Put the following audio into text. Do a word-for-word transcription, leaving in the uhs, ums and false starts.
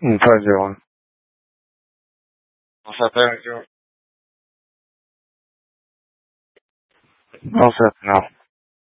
嗯，太久了，我小朋友就，all set now.